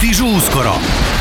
stižu uskoro.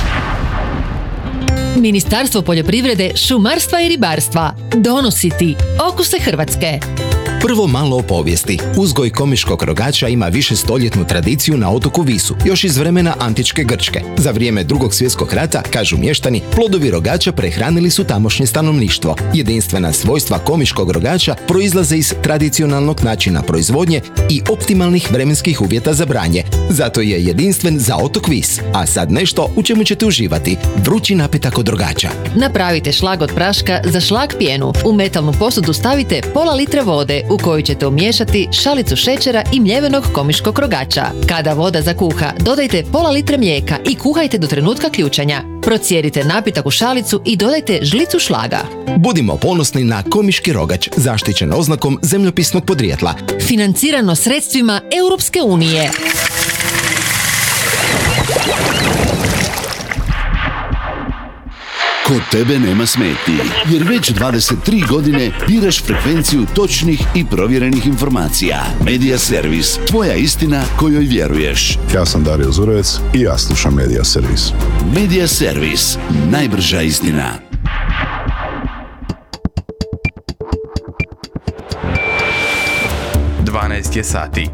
Ministarstvo poljoprivrede, šumarstva i ribarstva donosi ti Okuse Hrvatske. Prvo malo o povijesti. Uzgoj komiškog rogača ima višestoljetnu tradiciju na otoku Visu, još iz vremena antičke Grčke. Za vrijeme Drugog svjetskog rata, kažu mještani, plodovi rogača prehranili su tamošnje stanovništvo. Jedinstvena svojstva komiškog rogača proizlaze iz tradicionalnog načina proizvodnje i optimalnih vremenskih uvjeta za branje. Zato je jedinstven za otok Vis. A sad nešto u čemu ćete uživati. Vrući napitak od rogača. Napravite šlag od praška za šlag pjenu. U metalnu posudu stavite pola litra vode u koju ćete umiješati šalicu šećera i mljevenog komiškog rogača. Kada voda zakuha, dodajte pola litra mlijeka i kuhajte do trenutka ključanja. Procijedite napitak u šalicu i dodajte žlicu šlaga. Budimo ponosni na komiški rogač, zaštićen oznakom zemljopisnog podrijetla. Financirano sredstvima Europske unije. Kod tebe nema smetnji, jer već 23 godine biraš frekvenciju točnih i provjerenih informacija. Medija Servis, tvoja istina kojoj vjeruješ. Ja sam Dario Zurovec i ja slušam Medija Servis. Medija Servis, najbrža istina. Je sati.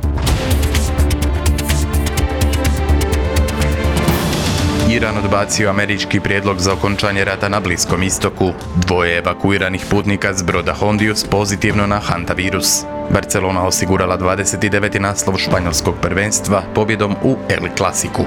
Iran odbacio američki prijedlog za okončanje rata na Bliskom istoku. 2 evakuiranih putnika s broda Hondius pozitivno na hantavirus. Barcelona osigurala 29. naslov španjolskog prvenstva pobjedom u El Clasicu.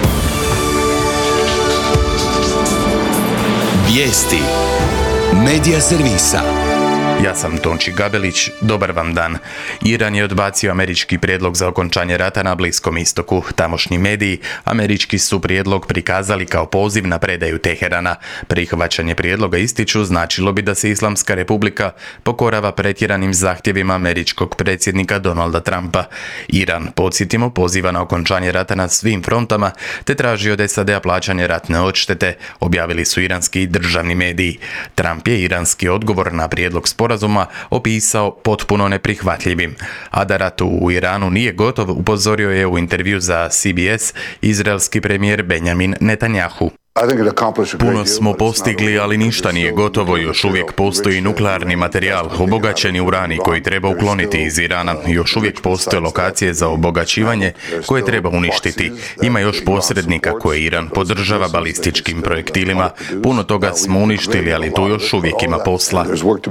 Vijesti Medija Servisa. Ja sam Tonči Gabelić, dobar vam dan. Iran je odbacio američki prijedlog za okončanje rata na Bliskom istoku. Tamošnji mediji američki su prijedlog prikazali kao poziv na predaju Teherana. Prihvaćanje prijedloga, ističu, značilo bi da se Islamska republika pokorava pretjeranim zahtjevima američkog predsjednika Donalda Trumpa. Iran, podsjetimo, poziva na okončanje rata na svim frontama te traži od SAD-a plaćanje ratne odštete, objavili su iranski državni mediji. Trump je iranski odgovor na prijedlog sporazuma opisao potpuno neprihvatljivim. A da rat u Iranu nije gotov, upozorio je u intervju za CBS izraelski premijer Benjamin Netanjahu. Puno smo postigli, ali ništa nije gotovo. Još uvijek postoji nuklearni materijal, obogaćeni urani koji treba ukloniti iz Irana. Još uvijek postoje lokacije za obogaćivanje koje treba uništiti. Ima još posrednika koje Iran podržava balističkim projektilima. Puno toga smo uništili, ali tu još uvijek ima posla.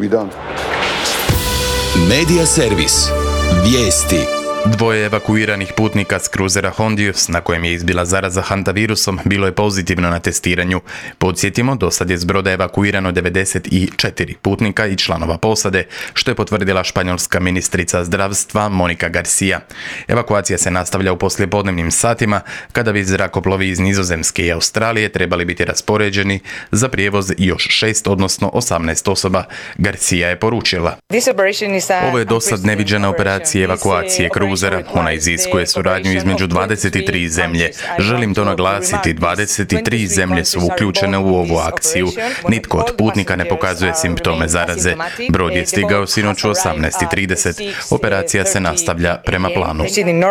Medija Servis. Vijesti. 2 evakuiranih putnika s kruzera Hondius, na kojem je izbila zaraza hantavirusom, bilo je pozitivno na testiranju. Podsjetimo, do sad je s broda evakuirano 94 putnika i članova posade, što je potvrdila španjolska ministrica zdravstva Monika Garcia. Evakuacija se nastavlja u poslijepodnevnim satima, kada bi zrakoplovi iz Nizozemske i Australije trebali biti raspoređeni za prijevoz još 6, odnosno 18 osoba. Garcia je poručila: ovo je dosad neviđena operacija evakuacije kruzera. Ona iziskuje suradnju između 23 zemlje. Želim to naglasiti, 23 zemlje su uključene u ovu akciju. Nitko od putnika ne pokazuje simptome zaraze. Brod je stigao sinoć u 18:30. Operacija se nastavlja prema planu.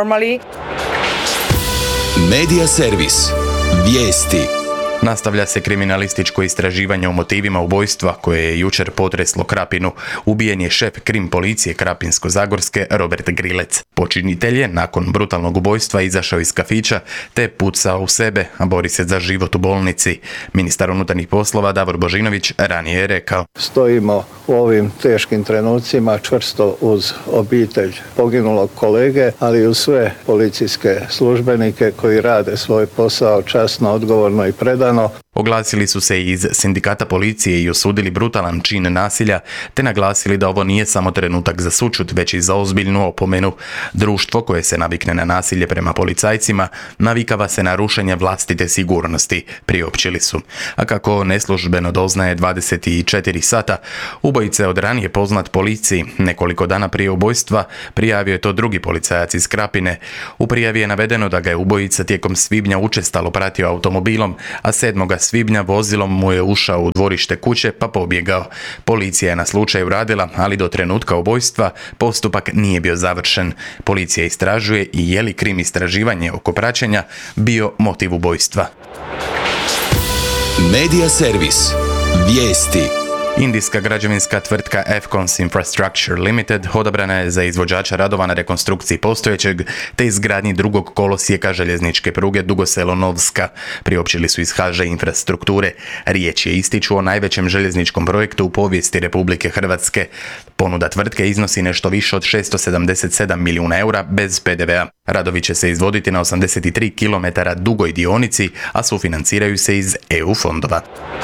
Medija Servis. Vijesti. Nastavlja se kriminalističko istraživanje o motivima ubojstva koje je jučer potreslo Krapinu. Ubijen je šef krim policije Krapinsko-zagorske Robert Grilec. Počinitelj je nakon brutalnog ubojstva izašao iz kafića te pucao u sebe, a bori se za život u bolnici. Ministar unutarnjih poslova Davor Božinović ranije je rekao: stojimo u ovim teškim trenucima čvrsto uz obitelj poginulog kolege, ali i uz sve policijske službenike koji rade svoj posao časno, odgovorno i predano. Oglasili su se iz sindikata policije i osudili brutalan čin nasilja, te naglasili da ovo nije samo trenutak za sućut, već i za ozbiljnu opomenu. Društvo koje se navikne na nasilje prema policajcima navikava se na rušenje vlastite sigurnosti, priopćili su. A kako neslužbeno doznaje 24 sata, ubojice od ranije poznat policiji nekoliko dana prije ubojstva prijavio je to drugi policajac iz Krapine. U prijavi je navedeno da ga je ubojica tijekom svibnja učestalo pratio automobilom, a 7. svibnja vozilom mu je ušao u dvorište kuće pa pobjegao. Policija je na slučaju radila, ali do trenutka ubojstva postupak nije bio završen. Policija istražuje i je li krim istraživanje oko praćenja bio motiv ubojstva. Medija servis. Vijesti. Indijska građevinska tvrtka Afcons Infrastructure Limited odabrana je za izvođača radova na rekonstrukciji postojećeg te izgradnji drugog kolosijeka željezničke pruge Dugo Selo-Novska, priopćili su iz HŽ Infrastrukture. Riječ je, ističu, o najvećem željezničkom projektu u povijesti Republike Hrvatske. Ponuda tvrtke iznosi nešto više od 677 milijuna eura bez PDV-a. Radovi će se izvoditi na 83 km dugoj dionici, a sufinanciraju se iz EU fondova.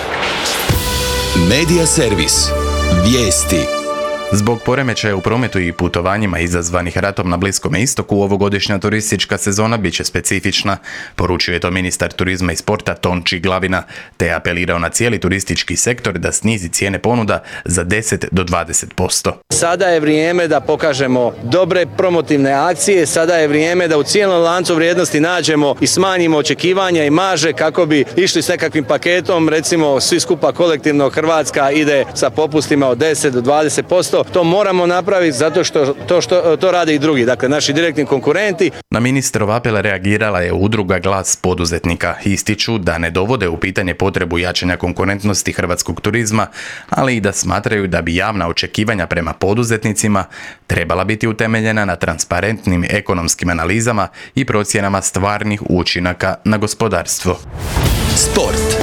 Medija servis. Vijesti. Zbog poremećaja u prometu i putovanjima izazvanih ratom na Bliskom istoku, ovogodišnja turistička sezona bit će specifična, poručio je to ministar turizma i sporta Tonči Glavina, te apelirao na cijeli turistički sektor da snizi cijene ponuda za 10 do 20%. Sada je vrijeme da pokažemo dobre promotivne akcije, sada je vrijeme da u cijelom lancu vrijednosti nađemo i smanjimo očekivanja i marže kako bi išli s nekakvim paketom, recimo svi skupa kolektivno Hrvatska ide sa popustima od 10 do 20%. To moramo napraviti zato što to rade i drugi, dakle naši direktni konkurenti. Na ministrov apel reagirala je udruga Glas poduzetnika. Ističu da ne dovode u pitanje potrebu jačanja konkurentnosti hrvatskog turizma, ali i da smatraju da bi javna očekivanja prema poduzetnicima trebala biti utemeljena na transparentnim ekonomskim analizama i procjenama stvarnih učinaka na gospodarstvo. Sport.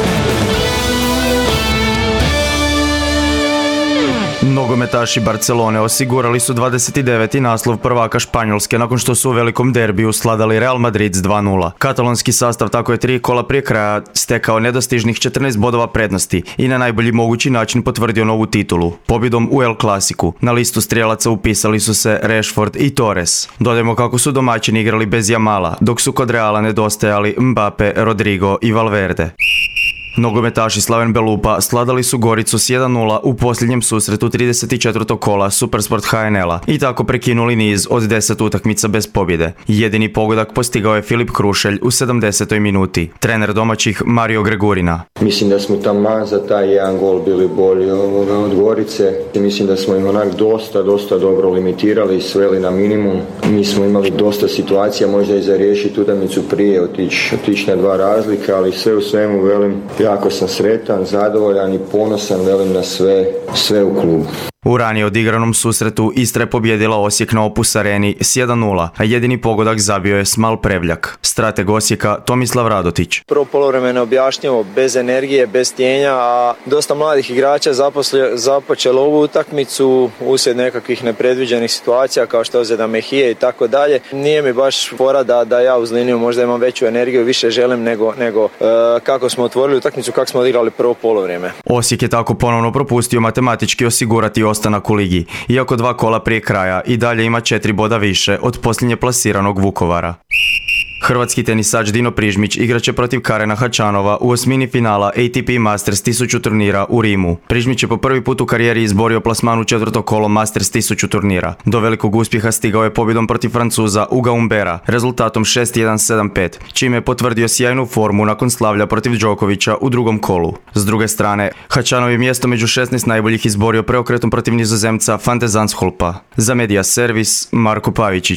Nogometaši Barcelone osigurali su 29. naslov prvaka Španjolske nakon što su u velikom derbiju sladali Real Madrid s 2:0. Katalonski sastav tako je 3 kola prije kraja stekao nedostižnih 14 bodova prednosti i na najbolji mogući način potvrdio novu titulu. Pobjedom u El Clasicu na listu strijelaca upisali su se Rashford i Torres. Dodajmo kako su domaćini igrali bez Jamala, dok su kod Reala nedostajali Mbappe, Rodrigo i Valverde. Nogometaši Slaven Belupa sladali su Goricu s 1:0 u posljednjem susretu 34. kola Supersport HNL-a i tako prekinuli niz od 10 utakmica bez pobjede. Jedini pogodak postigao je Filip Krušelj u 70. minuti. Trener domaćih Mario Gregurina. Mislim da smo taman za taj jedan gol bili bolji od Gorice. Mislim da smo im onak dosta dobro limitirali i sveli na minimum. Mi smo imali dosta situacija, možda i za riješiti utakmicu prije, otići na 2 razlike, ali sve u svemu velim, jako sam sretan, zadovoljan i ponosan, velim, na sve u klubu. U ranije odigranom susretu Istra je pobjedila Osijek na Opus Areni s 1:0, a jedini pogodak zabio je Smal Prevljak. Strateg Osijeka Tomislav Radotić. Prvo poluvreme neobjašnjivo, bez energije, bez tijenja, a dosta mladih igrača započelo ovu utakmicu uslijed nekakvih nepredviđenih situacija kao što je ozljeda Mehije i tako dalje. Nije mi baš fora da ja uz liniju možda imam veću energiju, više želim nego kako smo otvorili utakmicu, kako smo odigrali prvo poluvreme. Osijek je tako ponovno propustio matematički osigurati ostanak u ligi, iako 2 kola prije kraja i dalje ima 4 boda više od posljednje plasiranog Vukovara. Hrvatski tenisač Dino Prižmić igraće protiv Karena Hačanova u osmini finala ATP Masters 1000 turnira u Rimu. Prižmić je po prvi put u karijeri izborio plasman u 4. kolo Masters 1000 turnira. Do velikog uspjeha stigao je pobjedom protiv Francuza Uga Humbera rezultatom 6-1-7-5, čime je potvrdio sjajnu formu nakon slavlja protiv Đokovića u drugom kolu. S druge strane, Hačanov je mjesto među 16 najboljih izborio preokretom protiv Nizozemca Fante Zandschulpa. Za Medija servis Marko Pavičić.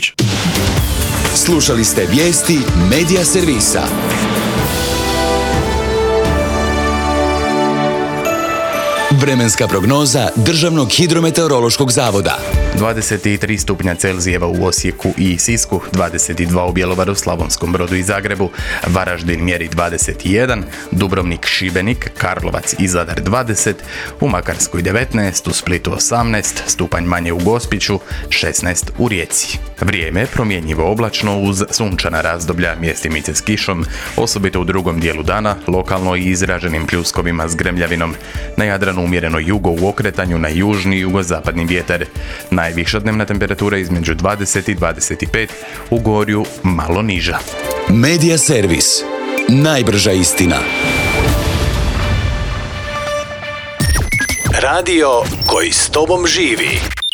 Slušali ste vijesti Medija servisa. Vremenska prognoza Državnog hidrometeorološkog zavoda. 23 stupnja Celzijeva u Osijeku i Sisku, 22 u Bjelovaru, Slavonskom Brodu i Zagrebu, Varaždin mjeri 21, Dubrovnik, Šibenik, Karlovac i Zadar 20, u Makarskoj 19, u Splitu 18, stupanj manje u Gospiću, 16 u Rijeci. Vrijeme promjenjivo oblačno uz sunčana razdoblja, mjestimice s kišom, osobito u drugom dijelu dana, lokalno i izraženim pljuskovima s grmljavinom. Na Jadranu umjereno jugo u okretanju, na južni i jugozapadni vjetar. Najviša dnevna temperatura između 20 i 25, u Gorju malo niža. Medija servis. Najbrža istina. Radio koji s tobom živi.